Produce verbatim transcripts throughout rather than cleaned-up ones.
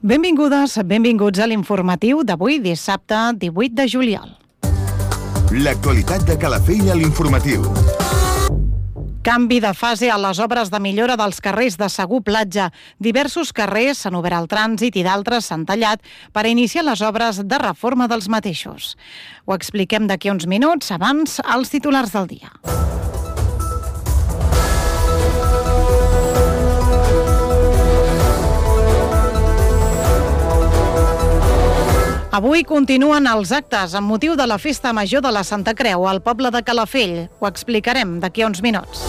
Benvingudes, benvinguts a l'informatiu d'avui, dissabte divuit de juliol. L'actualitat de Calafell a l'informatiu. Canvi de fase a les obres de millora dels carrers de Segur Platja. Diversos carrers s'han obert al trànsit i d'altres s'han tallat per iniciar les obres de reforma dels mateixos. Ho expliquem d'aquí uns minuts, abans els titulars del dia. Avui continuen els actes amb motiu de la Festa Major de la Santa Creu al poble de Calafell. Ho explicarem d'aquí a uns minuts.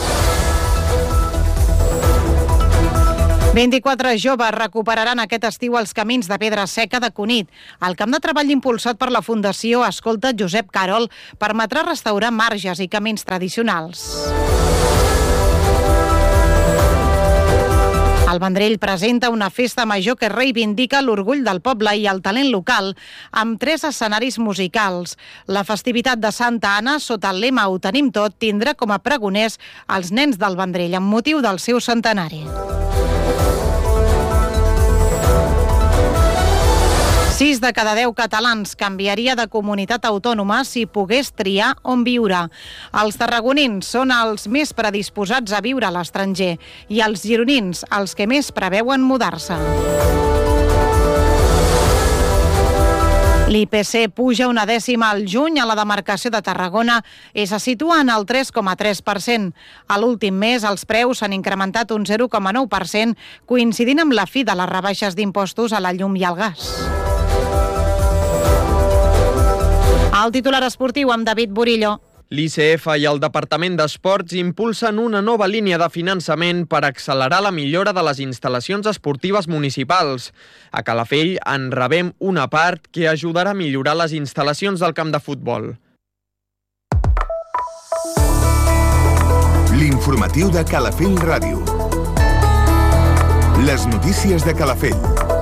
vint-i-quatre joves recuperaran aquest estiu els camins de pedra seca de Cunit. El camp de treball impulsat per la Fundació Escolta Josep Carol permetrà restaurar marges i camins tradicionals. El Vendrell presenta una festa major que reivindica l'orgull del poble i el talent local amb tres escenaris musicals. La festivitat de Santa Anna, sota el lema Ho tenim tot, tindrà com a pregoners els nens del Vendrell amb motiu del seu centenari. Sis de cada deu catalans canviaria de comunitat autònoma si pogués triar on viure. Els tarragonins són els més predisposats a viure a l'estranger i els gironins els que més preveuen mudar-se. L'I P C puja una dècima al juny a la demarcació de Tarragona i se situa en el tres coma tres per cent. A l'últim mes els preus s'han incrementat un zero coma nou per cent, coincidint amb la fi de les rebaixes d'impostos a la llum i al gas. El titular esportiu amb David Burillo. L'I C F i el Departament d'Esports impulsen una nova línia de finançament per accelerar la millora de les instal·lacions esportives municipals. A Calafell en rebem una part que ajudarà a millorar les instal·lacions del camp de futbol. L'informatiu de Calafell Ràdio. Les notícies de Calafell.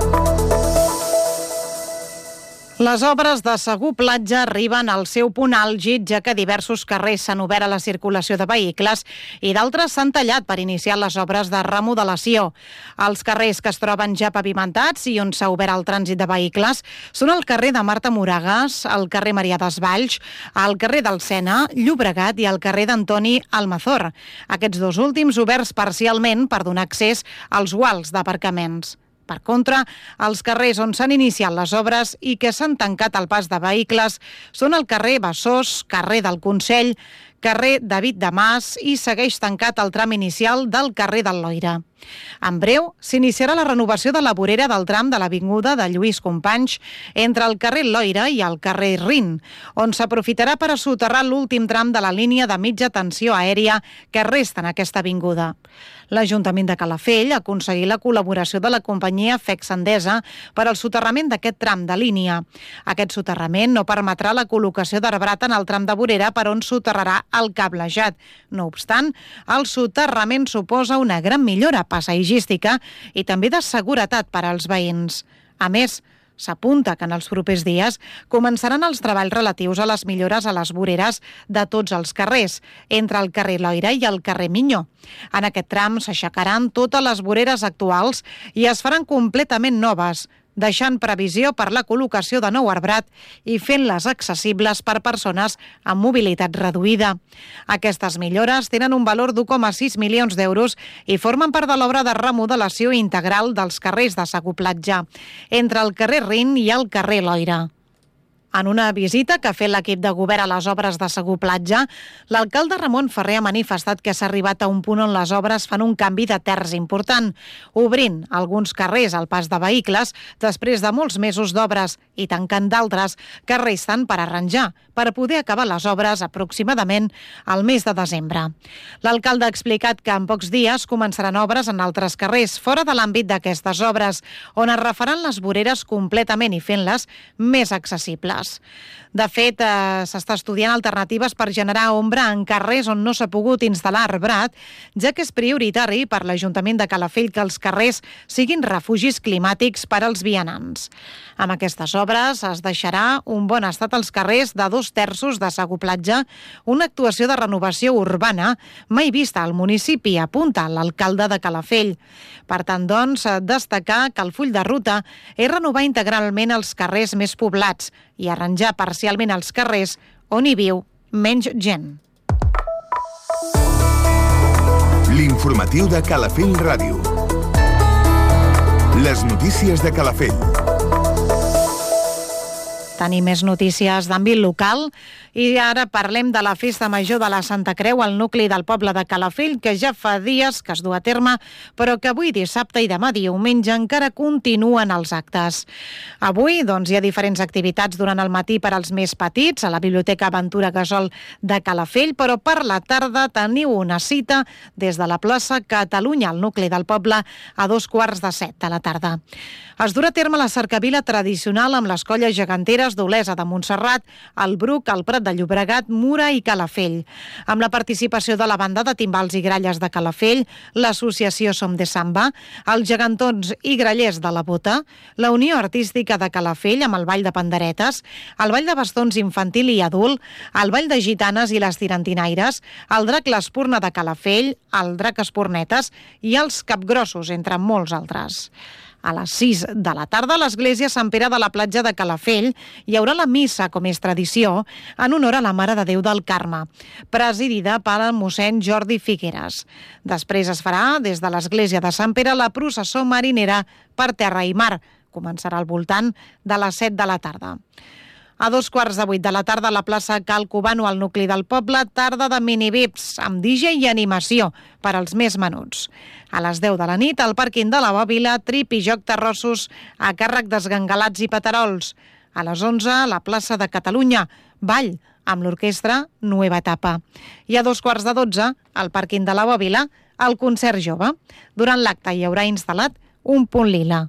Les obres de Segur Platja arriben al seu punt àlgid, ja que diversos carrers s'han obert a la circulació de vehicles i d'altres s'han tallat per iniciar les obres de remodelació. Els carrers que es troben ja pavimentats i on s'ha obert el trànsit de vehicles són el carrer de Marta Moragas, el carrer Marià Desvalls, el carrer del Sena, Llobregat i el carrer d'Antoni Almazor. Aquests dos últims oberts parcialment per donar accés als guals d'aparcaments. Per contra, els carrers on s'han iniciat les obres i que s'han tancat el pas de vehicles són el carrer Bassós, carrer del Consell, carrer David de Mas i segueix tancat el tram inicial del carrer del Loira. En breu, s'iniciarà la renovació de la vorera del tram de l'avinguda de Lluís Companys entre el carrer Loira i el carrer Rin, on s'aprofitarà per a soterrar l'últim tram de la línia de mitja tensió aèria que resta en aquesta avinguda. L'Ajuntament de Calafell ha aconseguit la col·laboració de la companyia Fex Endesa per al soterrament d'aquest tram de línia. Aquest soterrament no permetrà la col·locació d'arbrat en el tram de vorera per on soterrarà el cablejat. No obstant, el soterrament suposa una gran millora paisatgística i també de seguretat per als veïns. A més, s'apunta que en els propers dies començaran els treballs relatius a les millores a les voreres de tots els carrers, entre el carrer Loira i el carrer Minyó. En aquest tram s'aixecaran totes les voreres actuals i es faran completament noves, deixant previsió per la col·locació de nou arbrat i fent-les accessibles per persones amb mobilitat reduïda. Aquestes millores tenen un valor d'u coma sis milions d'euros i formen part de l'obra de remodelació integral dels carrers de Segur Platja, entre el carrer Rin i el carrer Loira. En una visita que ha fet l'equip de govern a les obres de Segur Platja, l'alcalde Ramon Ferrer ha manifestat que s'ha arribat a un punt on les obres fan un canvi de terç important, obrint alguns carrers al pas de vehicles després de molts mesos d'obres i tancant d'altres que resten per arranjar, per poder acabar les obres aproximadament al mes de desembre. L'alcalde ha explicat que en pocs dies començaran obres en altres carrers fora de l'àmbit d'aquestes obres, on es refaran les voreres completament i fent-les més accessibles. arbres. De fet, eh, s'està estudiant alternatives per generar ombra en carrers on no s'ha pogut instal·lar arbrat, ja que és prioritari per l'Ajuntament de Calafell que els carrers siguin refugis climàtics per als vianants. Amb aquestes obres es deixarà un bon estat als carrers de dos terços de Segur Platja, una actuació de renovació urbana mai vista al municipi, apunta l'alcalde de Calafell. Per tant, doncs, destacar que el full de ruta és renovar integralment els carrers més poblats i arranjar parcialment els carrers on hi viu menys gent. L'informatiu de Calafell Ràdio. Les notícies de Calafell. Tenim més notícies d'àmbit local i ara parlem de la Festa Major de la Santa Creu al nucli del poble de Calafell, que ja fa dies que es du a terme, però que avui dissabte i demà diumenge encara continuen els actes. Avui doncs, hi ha diferents activitats durant el matí per als més petits a la Biblioteca Aventura Gasol de Calafell, però per la tarda teniu una cita des de la plaça Catalunya, al nucli del poble, a dos quarts de set de la tarda. Es durà a terme la cercavila tradicional amb les colles geganteres d'Olesa de Montserrat, el Bruc, el Prat de Llobregat, Mura i Calafell. Amb la participació de la banda de timbals i gralles de Calafell, l'associació Som de Samba, els gegantons i grallers de la Bota, la Unió Artística de Calafell amb el Ball de Panderetes, el Ball de Bastons infantil i adult, el Ball de Gitanes i les Tirantinaires, el Drac l'Espurna de Calafell, el Drac Espurnetes i els Capgrossos, entre molts altres. A les sis de la tarda, a l'església Sant Pere de la Platja de Calafell hi haurà la missa, com és tradició, en honor a la Mare de Déu del Carme, presidida per el mossèn Jordi Figueres. Després es farà, des de l'església de Sant Pere, la processó marinera per terra i mar. Començarà al voltant de les set de la tarda. A dos quarts de vuit de la tarda a la plaça Cal Cubano, al nucli del poble, tarda de minivips, amb D J i animació per als més menuts. A les deu de la nit, al pàrquing de la Bòbila, trip i joc terrossos a càrrec d'esgangalats i petarols. A les onze, a la plaça de Catalunya, ball amb l'orquestra Nueva Etapa. I a dos quarts de dotze, al pàrquing de la Bòbila, el concert jove. Durant l'acte hi haurà instal·lat un punt lila.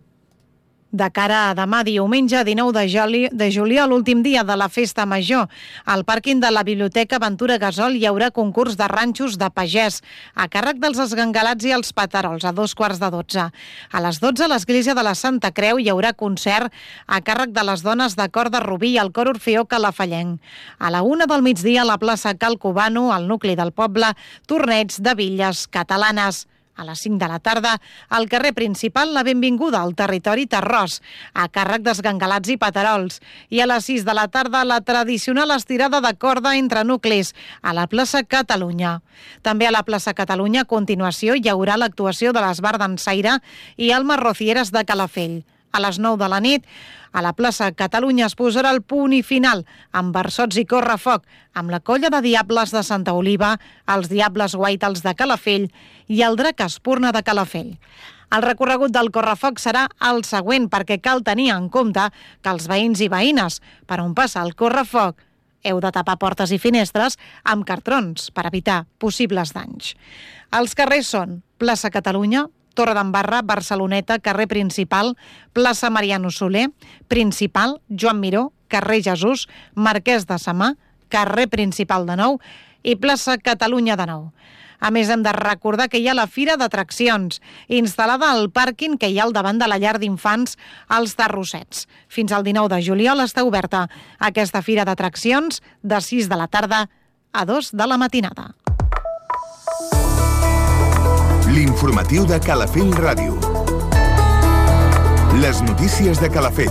De cara a demà diumenge, dinou de juliol, l'últim dia de la Festa Major, al pàrquing de la Biblioteca Aventura Gasol hi haurà concurs de ranxos de pagès, a càrrec dels esgangalats i els petarols, a dos quarts de dotze. A les dotze, a l'església de la Santa Creu hi haurà concert a càrrec de les dones de Cor de Rubí i el cor Orfeó Calafallenc. A la una del migdia, a la plaça Cal Cubano, al nucli del poble, torneig de bitlles catalanes. A les cinc de la tarda, al carrer principal, la benvinguda al territori terrós, a càrrec d'esgangalats i petarols. I a les sis de la tarda, la tradicional estirada de corda entre nuclis, a la plaça Catalunya. També a la plaça Catalunya, a continuació, hi haurà l'actuació de l'Esbar d'Ensaire i Alma Rocieres de Calafell. A les nou de la nit, a la plaça Catalunya es posarà el punt i final amb versots i correfoc, amb la colla de Diables de Santa Oliva, els Diables Guaitals de Calafell i el Drac Espurna de Calafell. El recorregut del correfoc serà el següent, perquè cal tenir en compte que els veïns i veïnes, per on passa el correfoc, heu de tapar portes i finestres amb cartrons per evitar possibles danys. Els carrers són plaça Catalunya, Torre d'Embarra, Barceloneta, carrer Principal, plaça Mariano Soler, Principal, Joan Miró, carrer Jesús, Marquès de Samà, carrer Principal de nou i plaça Catalunya de nou. A més, hem de recordar que hi ha la Fira d'Atraccions, instal·lada al pàrquing que hi ha al davant de la llar d'infants als Terrossets. Fins al dinou de juliol està oberta aquesta Fira d'Atraccions de sis de la tarda a dos de la matinada. L'informatiu de Calafell Ràdio. Les notícies de Calafell.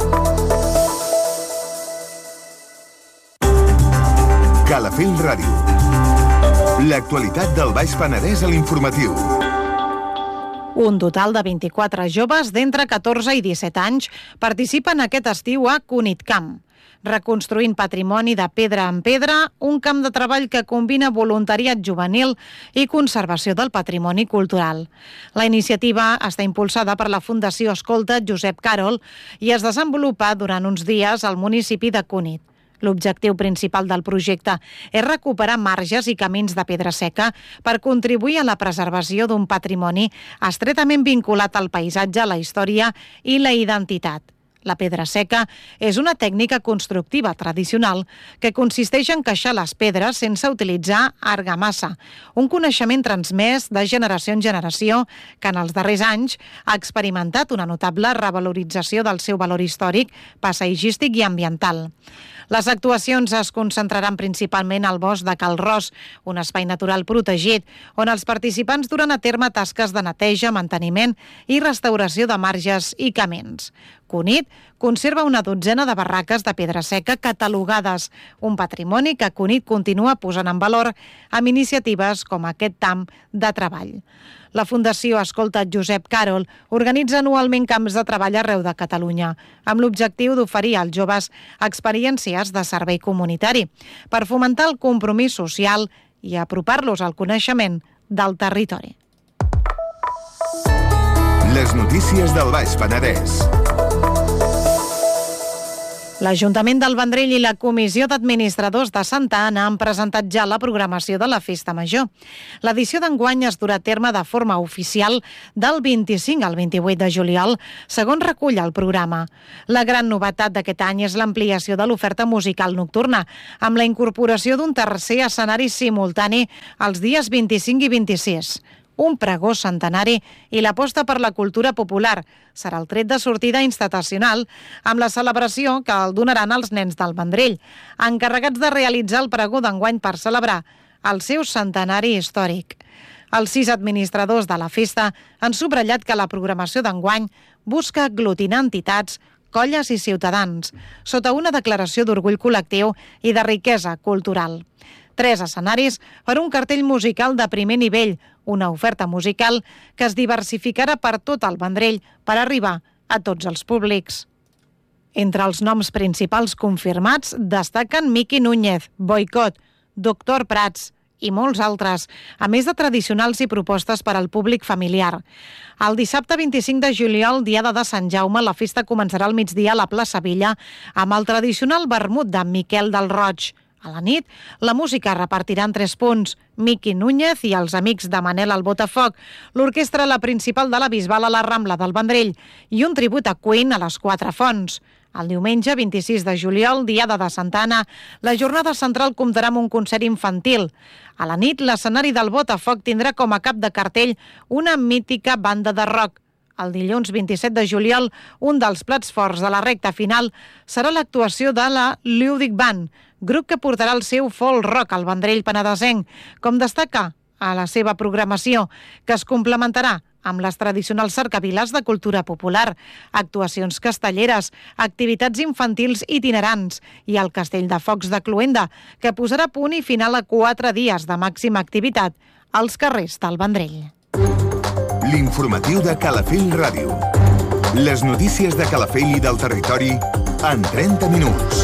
Calafell Ràdio. L'actualitat del Baix Penedès a l'informatiu. Un total de vint-i-quatre joves d'entre catorze i disset anys participen aquest estiu a Cunitcamp, reconstruint patrimoni de pedra en pedra, un camp de treball que combina voluntariat juvenil i conservació del patrimoni cultural. La iniciativa està impulsada per la Fundació Escolta Josep Carol i es desenvolupa durant uns dies al municipi de Cunit. L'objectiu principal del projecte és recuperar marges i camins de pedra seca per contribuir a la preservació d'un patrimoni estretament vinculat al paisatge, la història i la identitat. La pedra seca és una tècnica constructiva tradicional que consisteix en encaixar les pedres sense utilitzar argamassa, un coneixement transmès de generació en generació que en els darrers anys ha experimentat una notable revalorització del seu valor històric, paisatgístic i ambiental. Les actuacions es concentraran principalment al bosc de Cal Ros, un espai natural protegit, on els participants duran a terme tasques de neteja, manteniment i restauració de marges i camins. Cunit conserva una dotzena de barraques de pedra seca catalogades, un patrimoni que Cunit continua posant en valor amb iniciatives com aquest camp de treball. La Fundació Escolta Josep Carol organitza anualment camps de treball arreu de Catalunya, amb l'objectiu d'oferir als joves experiències de servei comunitari, per fomentar el compromís social i apropar-los al coneixement del territori. Les notícies del Baix Penedès. L'Ajuntament del Vendrell i la Comissió d'Administradors de Santa Anna han presentat ja la programació de la Festa Major. L'edició d'enguany es durà a terme de forma oficial del vint-i-cinc al vint-i-vuit de juliol, segons recull el programa. La gran novetat d'aquest any és l'ampliació de l'oferta musical nocturna, amb la incorporació d'un tercer escenari simultani els dies vint-i-cinc i vint-i-sis. Un pregó centenari i l'aposta per la cultura popular. Serà el tret de sortida institucional amb la celebració que el donaran els nens del Vendrell, encarregats de realitzar el pregó d'enguany per celebrar el seu centenari històric. Els sis administradors de la festa han subratllat que la programació d'enguany busca aglutinar entitats, colles i ciutadans, sota una declaració d'orgull col·lectiu i de riquesa cultural. Tres escenaris per un cartell musical de primer nivell, una oferta musical que es diversificarà per tot el Vendrell per arribar a tots els públics. Entre els noms principals confirmats destaquen Miqui Núñez, Boicot, Doctor Prats i molts altres, a més de tradicionals i propostes per al públic familiar. El dissabte vint-i-cinc de juliol, diada de Sant Jaume, la festa començarà al migdia a la plaça Villa amb el tradicional vermut de Miquel del Roig. A la nit, la música repartirà en tres punts. Miqui Núñez i els amics de Manel al Botafoc, l'orquestra La Principal de la Bisbal a la Rambla del Vendrell i un tribut a Queen a les Quatre Fonts. El diumenge vint-i-sis de juliol, diada de Santa Anna, la jornada central comptarà amb un concert infantil. A la nit, l'escenari del Botafoc tindrà com a cap de cartell una mítica banda de rock. El dilluns vint-i-set de juliol, un dels plats forts de la recta final serà l'actuació de la Ludic Band, grup que portarà el seu folk rock al Vendrell penedesenc, com destaca a la seva programació, que es complementarà amb les tradicionals cercaviles de cultura popular, actuacions castelleres, activitats infantils itinerants i el Castell de Focs de Cluenda, que posarà punt i final a quatre dies de màxima activitat als carrers del Vendrell. L'informatiu de Calafell Ràdio. Les notícies de Calafell i del territori en trenta minuts.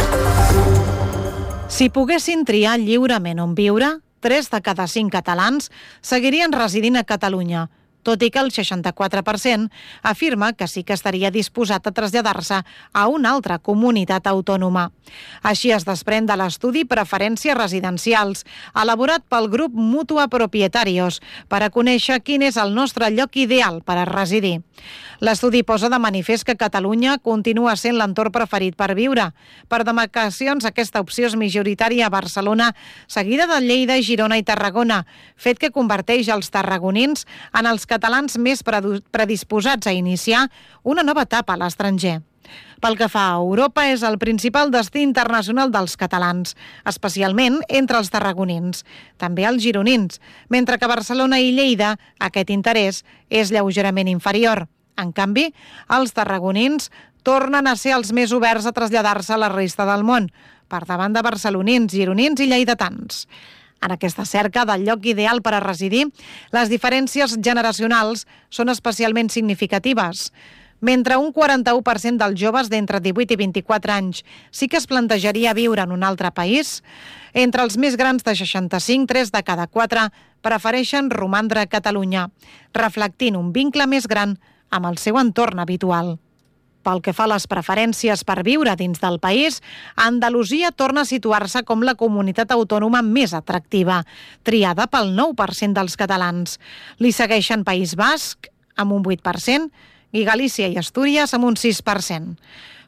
Si poguessin triar lliurement on viure, tres de cada cinc catalans seguirien residint a Catalunya, tot i que el seixanta-quatre per cent afirma que sí que estaria disposat a traslladar-se a una altra comunitat autònoma. Així es desprèn de l'estudi Preferències Residencials, elaborat pel grup Mutua Propietarios, per a conèixer quin és el nostre lloc ideal per a residir. L'estudi posa de manifest que Catalunya continua sent l'entorn preferit per viure. Per demarcacions, aquesta opció és majoritària a Barcelona, seguida de Lleida, Girona i Tarragona, fet que converteix els tarragonins en els catalans més predisposats a iniciar una nova etapa a l'estranger. Pel que fa a Europa, és el principal destí internacional dels catalans, especialment entre els tarragonins, també els gironins, mentre que a Barcelona i Lleida aquest interès és lleugerament inferior. En canvi, els tarragonins tornen a ser els més oberts a traslladar-se a la resta del món, per davant de barcelonins, gironins i lleidatans. En aquesta cerca del lloc ideal per a residir, les diferències generacionals són especialment significatives. Mentre un quaranta-u per cent dels joves d'entre divuit i vint-i-quatre anys sí que es plantejaria viure en un altre país, entre els més grans de seixanta-cinc, tres de cada quatre prefereixen romandre a Catalunya, reflectint un vincle més gran amb el seu entorn habitual. Pel que fa a les preferències per viure dins del país, Andalusia torna a situar-se com la comunitat autònoma més atractiva, triada pel nou per cent dels catalans. Li segueixen País Basc, amb un vuit per cent, i Galícia i Astúries, amb un sis per cent.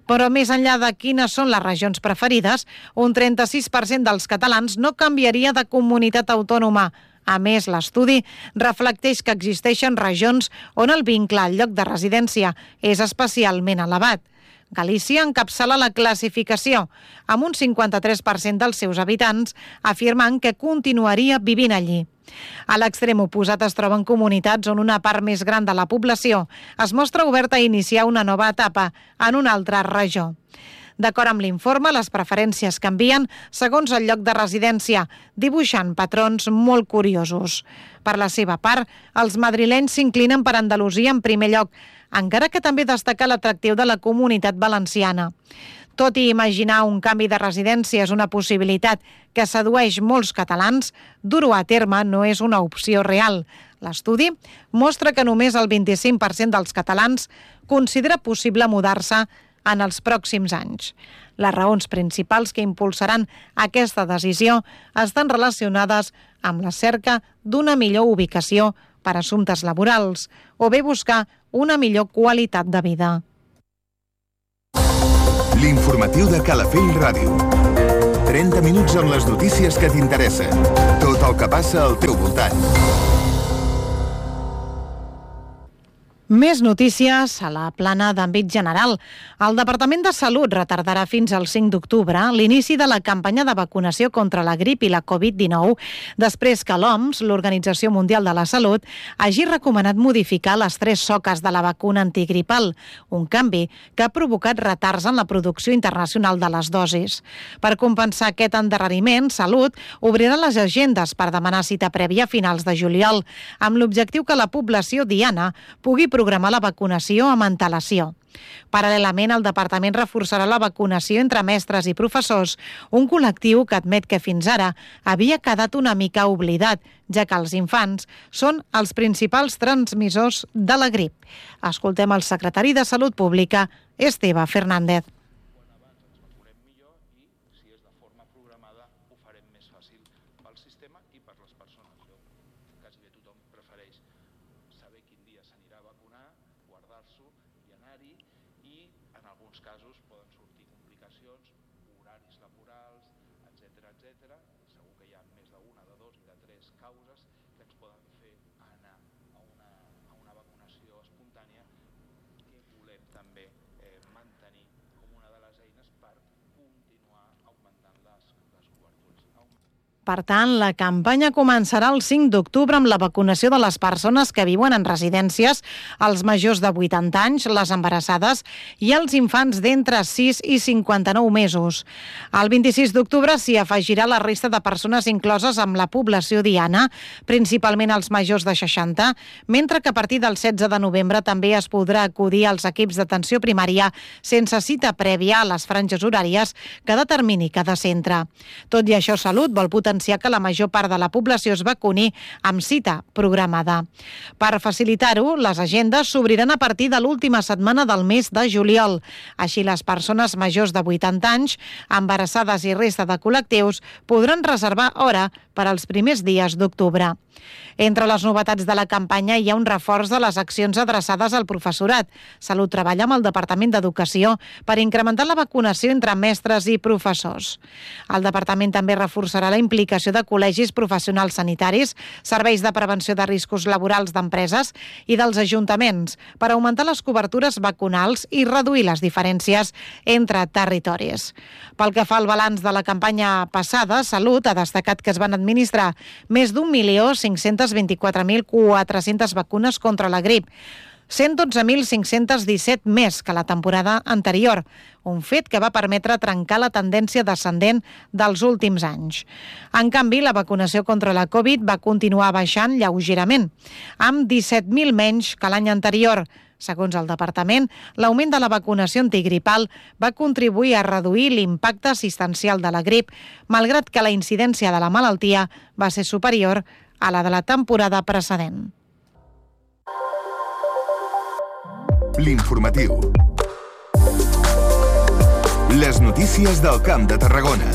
Però més enllà de quines són les regions preferides, un trenta-sis per cent dels catalans no canviaria de comunitat autònoma. A més, l'estudi reflecteix que existeixen regions on el vincle al lloc de residència és especialment elevat. Galícia encapçala la classificació, amb un cinquanta-tres per cent dels seus habitants afirmant que continuaria vivint allí. A l'extrem oposat es troben comunitats on una part més gran de la població es mostra oberta a iniciar una nova etapa en una altra regió. D'acord amb l'informe, les preferències canvien segons el lloc de residència, dibuixant patrons molt curiosos. Per la seva part, els madrilenys s'inclinen per Andalusia en primer lloc, encara que també destaca l'atractiu de la Comunitat Valenciana. Tot i imaginar un canvi de residència és una possibilitat que sedueix molts catalans, dur-ho a terme no és una opció real. L'estudi mostra que només el vint-i-cinc per cent dels catalans considera possible mudar-se en els pròxims anys. Les raons principals que impulsaran aquesta decisió estan relacionades amb la cerca d'una millor ubicació per a assumptes laborals o bé buscar una millor qualitat de vida. L'informatiu de Calafell Ràdio. trenta minuts amb les notícies que t'interessen. Tot el que passa al teu voltant. Més notícies a la plana d'àmbit general. El Departament de Salut retardarà fins al cinc d'octubre l'inici de la campanya de vacunació contra la grip i la covid dinou, després que l'O M S, l'Organització Mundial de la Salut, hagi recomanat modificar les tres soques de la vacuna antigripal, un canvi que ha provocat retards en la producció internacional de les dosis. Per compensar aquest endarreriment, Salut obrirà les agendes per demanar cita prèvia a finals de juliol, amb l'objectiu que la població diana pugui programar la vacunació amb antelació. Paral·lelament, el departament reforçarà la vacunació entre mestres i professors, un col·lectiu que admet que fins ara havia quedat una mica oblidat, ja que els infants són els principals transmissors de la grip. Escoltem el secretari de Salut Pública, Esteve Fernández. Per tant, la campanya començarà el cinc d'octubre amb la vacunació de les persones que viuen en residències, els majors de vuitanta anys, les embarassades i els infants d'entre sis i cinquanta-nou mesos. El vint-i-sis d'octubre s'hi afegirà la resta de persones incloses amb la població diana, principalment els majors de seixanta, mentre que a partir del setze de novembre també es podrà acudir als equips d'atenció primària sense cita prèvia a les franges horàries que determini cada centre. Tot i això, Salut vol potenciar que la major part de la població es vacuni amb cita programada. Per facilitar-ho, les agendes s'obriran a partir de l'última setmana del mes de juliol. Així, les persones majors de vuitanta anys, embarassades i resta de col·lectius podran reservar hora per als primers dies d'octubre. Entre les novetats de la campanya hi ha un reforç de les accions adreçades al professorat. Salut treballa amb el Departament d'Educació per incrementar la vacunació entre mestres i professors. El departament també reforçarà la implicació de col·legis professionals sanitaris, serveis de prevenció de riscos laborals d'empreses i dels ajuntaments per augmentar les cobertures vacunals i reduir les diferències entre territoris. Pel que fa al balanç de la campanya passada, Salut ha destacat que es van administrar més d'un milió cinc-cents vint-i-quatre mil quatre-cents vacunes contra la grip, cent dotze mil cinc-cents disset més que la temporada anterior, un fet que va permetre trencar la tendència descendent dels últims anys. En canvi, la vacunació contra la Covid va continuar baixant lleugerament, amb disset mil menys que l'any anterior. Segons el departament, l'augment de la vacunació antigripal va contribuir a reduir l'impacte assistencial de la grip, malgrat que la incidència de la malaltia va ser superior a la de la temporada precedent. L'informatiu. Les notícies del Camp de Tarragona.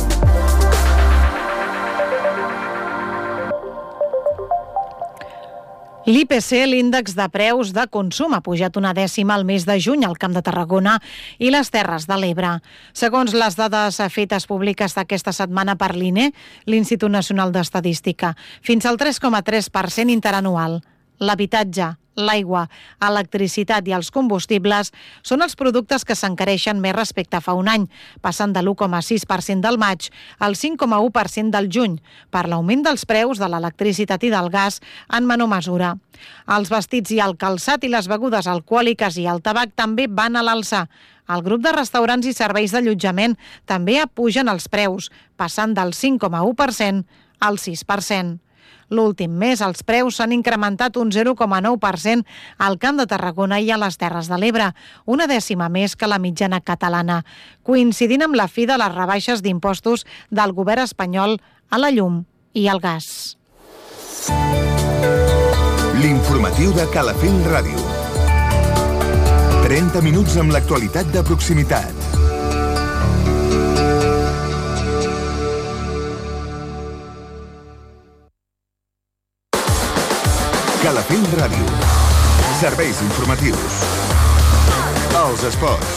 L'I P C, l'índex de preus de consum, ha pujat una dècima al mes de juny al Camp de Tarragona i les Terres de l'Ebre. Segons les dades fetes públiques d'aquesta setmana per l'I N E, l'Institut Nacional d'Estadística, fins al tres coma tres per cent interanual. L'habitatge, l'aigua, electricitat i els combustibles són els productes que s'encareixen més respecte a fa un any, passant de l'u coma sis per cent del maig al cinc coma u per cent del juny, per l'augment dels preus de l'electricitat i del gas en menor mesura. Els vestits i el calçat i les begudes alcohòliques i el tabac també van a l'alça. El grup de restaurants i serveis d'allotjament també apugen els preus, passant del cinc coma u per cent al sis per cent. L'últim mes, els preus s'han incrementat un zero coma nou per cent al Camp de Tarragona i a les Terres de l'Ebre, una dècima més que la mitjana catalana, coincidint amb la fi de les rebaixes d'impostos del govern espanyol a la llum i al gas. L'informatiu de Calafell Ràdio. trenta minuts amb l'actualitat de proximitat. Calafell Ràdio. Serveis informatius. Els esports.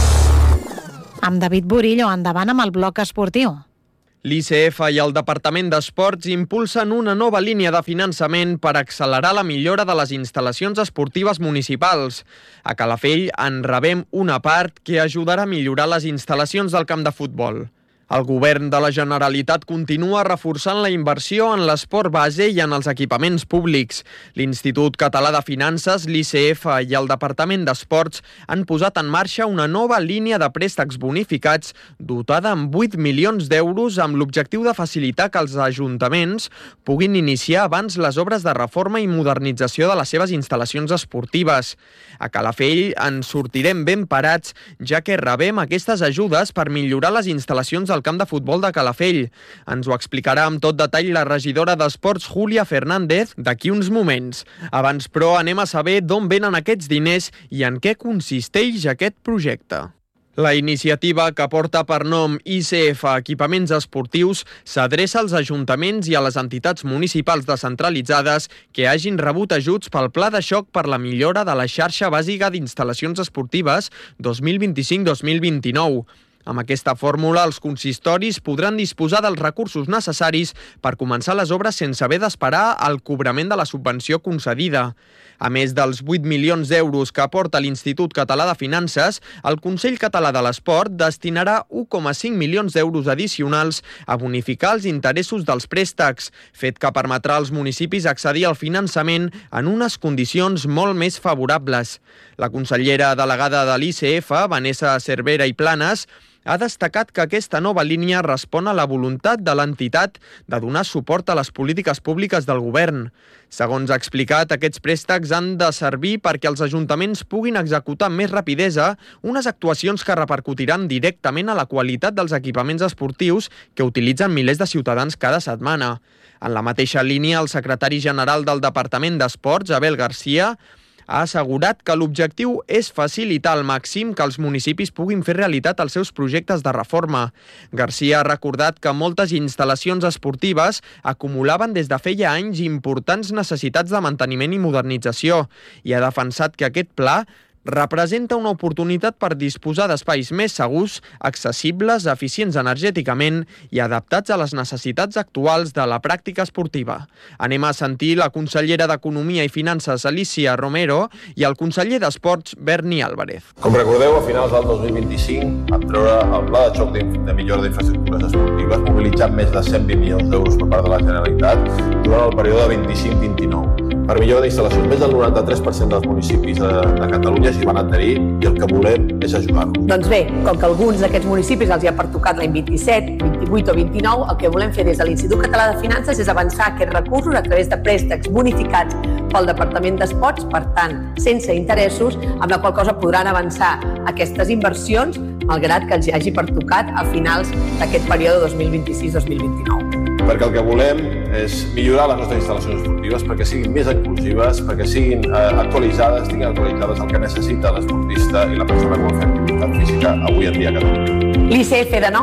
Amb David Burillo, endavant amb el bloc esportiu. L'I C F i el Departament d'Esports impulsen una nova línia de finançament per accelerar la millora de les instal·lacions esportives municipals. A Calafell en rebem una part que ajudarà a millorar les instal·lacions del camp de futbol. El govern de la Generalitat continua reforçant la inversió en l'esport base i en els equipaments públics. L'Institut Català de Finances, l'I C F i el Departament d'Esports han posat en marxa una nova línia de préstecs bonificats dotada amb vuit milions d'euros amb l'objectiu de facilitar que els ajuntaments puguin iniciar abans les obres de reforma i modernització de les seves instal·lacions esportives. A Calafell ens sortirem ben parats, ja que rebem aquestes ajudes per millorar les instal·lacions del camp de futbol de Calafell. Ens ho explicarà amb tot detall la regidora d'Esports, Júlia Fernández, d'aquí uns moments. Abans, però, anem a saber d'on venen aquests diners i en què consisteix aquest projecte. La iniciativa, que porta per nom I C F Equipaments Esportius, s'adreça als ajuntaments i a les entitats municipals descentralitzades que hagin rebut ajuts pel Pla de Xoc per la millora de la xarxa bàsica d'instal·lacions esportives dos mil vint-i-cinc dos mil vint-i-nou. Amb aquesta fórmula, els consistoris podran disposar dels recursos necessaris per començar les obres sense haver d'esperar el cobrament de la subvenció concedida. A més dels vuit milions d'euros que aporta l'Institut Català de Finances, el Consell Català de l'Esport destinarà u coma cinc milions d'euros addicionals a bonificar els interessos dels préstecs, fet que permetrà als municipis accedir al finançament en unes condicions molt més favorables. La consellera delegada de l'I C F, Vanessa Cervera i Planes, ha destacat que aquesta nova línia respon a la voluntat de l'entitat de donar suport a les polítiques públiques del govern. Segons ha explicat, aquests préstecs han de servir perquè els ajuntaments puguin executar amb més rapidesa unes actuacions que repercutiran directament a la qualitat dels equipaments esportius que utilitzen milers de ciutadans cada setmana. En la mateixa línia, el secretari general del Departament d'Esports, Abel Garcia, ha assegurat que l'objectiu és facilitar al màxim que els municipis puguin fer realitat els seus projectes de reforma. Garcia ha recordat que moltes instal·lacions esportives acumulaven des de feia anys importants necessitats de manteniment i modernització i ha defensat que aquest pla representa una oportunitat per disposar d'espais més segurs, accessibles, eficients energèticament i adaptats a les necessitats actuals de la pràctica esportiva. Anem a sentir la consellera d'Economia i Finances, Alicia Romero, i el conseller d'Esports, Berni Álvarez. Com recordeu, a finals del dos mil vint-i-cinc vam treure el Pla de Xoc de millora d'infraestructures esportives, mobilitzant més de cent vint milions d'euros per part de la Generalitat durant el període vint-i-cinc vint-i-nou. Per millora d'instal·lacions, més del noranta-tres per cent dels municipis de, de Catalunya s'hi van adherir i el que volem és ajudar-los. Doncs bé, com que alguns d'aquests municipis els hi ha pertocat l'any vint-i-set, vint-i-vuit o vint-i-nou, el que volem fer des de l'Institut Català de Finances és avançar aquests recursos a través de préstecs bonificats pel Departament d'Esports, per tant, sense interessos, amb la qual cosa podran avançar aquestes inversions, malgrat que els hagi pertocat a finals d'aquest període dos mil vint-i-sis dos mil vint-i-nou. Perquè el que volem és millorar les nostres instal·lacions esportives perquè siguin més inclusives, perquè siguin eh, actualitzades, tinguin actualitzades el que necessita l'esportista i la persona que vol fer activitat física avui en dia a Catalunya. L'I C F de nou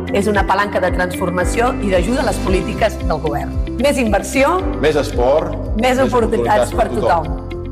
és una palanca de transformació i d'ajuda a les polítiques del govern. Més inversió, més esport, més oportunitats per tothom.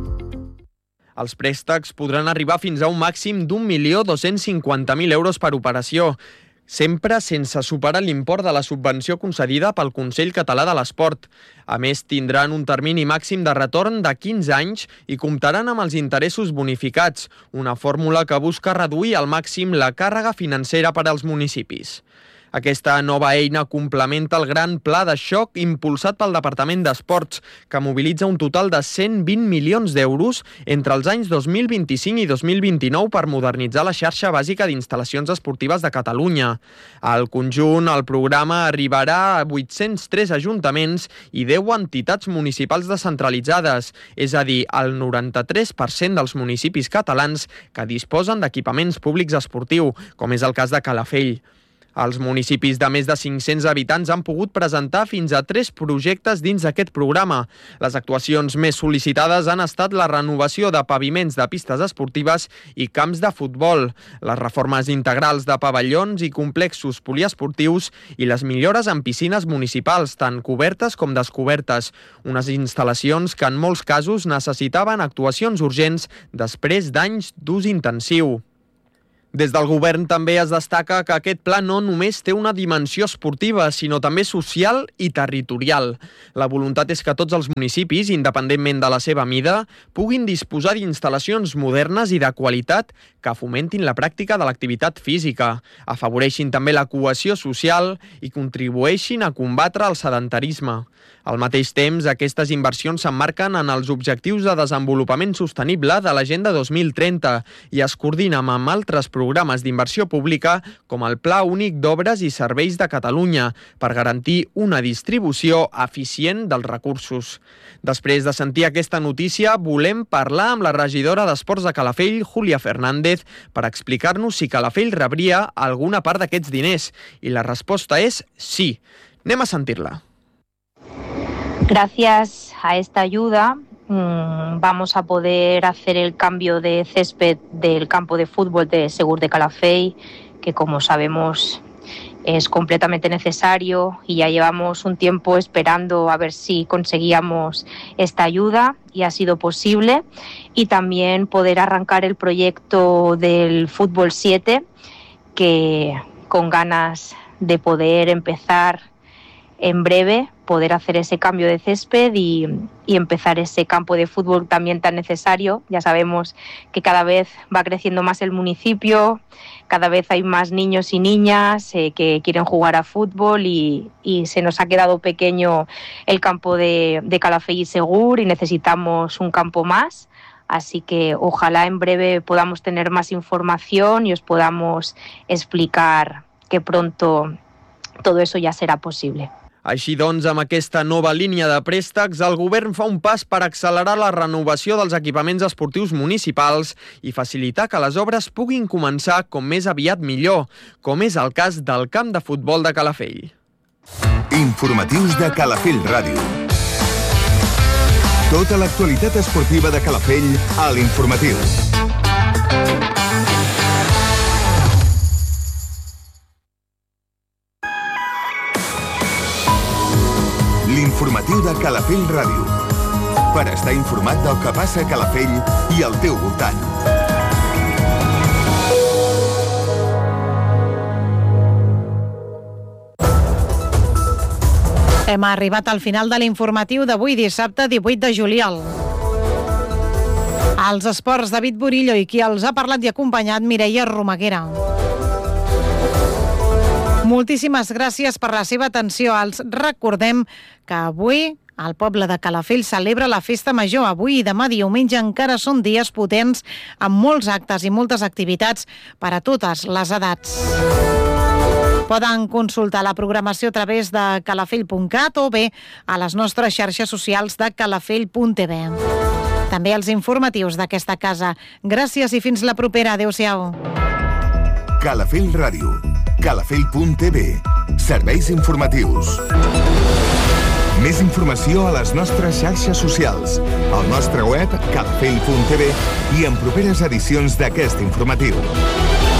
Els préstecs podran arribar fins a un màxim d'un milió dos-cents cinquanta mil euros per operació, sempre sense superar l'import de la subvenció concedida pel Consell Català de l'Esport. A més, tindran un termini màxim de retorn de quinze anys i comptaran amb els interessos bonificats, una fórmula que busca reduir al màxim la càrrega financera per als municipis. Aquesta nova eina complementa el gran pla de xoc impulsat pel Departament d'Esports, que mobilitza un total de cent vint milions d'euros entre els anys dos mil vint-i-cinc i dos mil vint-i-nou per modernitzar la xarxa bàsica d'instal·lacions esportives de Catalunya. Al conjunt, el programa arribarà a vuit-cents tres ajuntaments i deu entitats municipals descentralitzades, és a dir, el noranta-tres per cent dels municipis catalans que disposen d'equipaments públics esportius, com és el cas de Calafell. Els municipis de més de cinc-cents habitants han pogut presentar fins a tres projectes dins d'aquest programa. Les actuacions més sol·licitades han estat la renovació de paviments de pistes esportives i camps de futbol, les reformes integrals de pavellons i complexos poliesportius i les millores en piscines municipals, tant cobertes com descobertes, unes instal·lacions que en molts casos necessitaven actuacions urgents després d'anys d'ús intensiu. Des del govern també es destaca que aquest pla no només té una dimensió esportiva, sinó també social i territorial. La voluntat és que tots els municipis, independentment de la seva mida, puguin disposar d'instal·lacions modernes i de qualitat que fomentin la pràctica de l'activitat física, afavoreixin també la cohesió social i contribueixin a combatre el sedentarisme. Al mateix temps, aquestes inversions s'emmarquen en els objectius de desenvolupament sostenible de l'Agenda dos mil trenta i es coordinen amb altres programes d'inversió pública com el Pla Únic d'Obres i Serveis de Catalunya per garantir una distribució eficient dels recursos. Després de sentir aquesta notícia, volem parlar amb la regidora d'Esports de Calafell, Júlia Fernández, per explicar-nos si Calafell rebria alguna part d'aquests diners. I la resposta és sí. Anem a sentir-la. Gracias a esta ayuda mmm, vamos a poder hacer el cambio de césped del campo de fútbol de Segur de Calafell, que como sabemos es completamente necesario y ya llevamos un tiempo esperando a ver si conseguíamos esta ayuda y ha sido posible. Y también poder arrancar el proyecto del Fútbol siete, que con ganas de poder empezar en breve, poder hacer ese cambio de césped y, y empezar ese campo de fútbol también tan necesario. Ya sabemos que cada vez va creciendo más el municipio, cada vez hay más niños y niñas eh, que quieren jugar a fútbol y, y se nos ha quedado pequeño el campo de, de Calafell y Segur y necesitamos un campo más. Así que ojalá en breve podamos tener más información y os podamos explicar que pronto todo eso ya será posible. Així doncs, amb aquesta nova línia de préstecs, el govern fa un pas per accelerar la renovació dels equipaments esportius municipals i facilitar que les obres puguin començar com més aviat millor, com és el cas del camp de futbol de Calafell. Informatius de Calafell Ràdio. Tota l'actualitat esportiva de Calafell a l'Informatiu. L'Informatiu de Calafell Ràdio. Per estar informat del que passa a Calafell i al teu voltant. Hem arribat al final de l'informatiu d'avui, dissabte divuit de juliol. Als esports, David Burillo, i qui els ha parlat i acompanyat, Mireia Romaguera. Moltíssimes gràcies per la seva atenció. Els recordem que avui el poble de Calafell celebra la festa major. Avui i demà diumenge encara són dies potents amb molts actes i moltes activitats per a totes les edats. Poden consultar la programació a través de calafell punt cat o bé a les nostres xarxes socials de calafell punt tv. També els informatius d'aquesta casa. Gràcies i fins la propera. Adéu-siau. Calafell Ràdio. calafell punt tv. Serveis informatius. Més informació a les nostres xarxes socials, al nostre web calafell punt tv i en properes edicions d'aquest informatiu.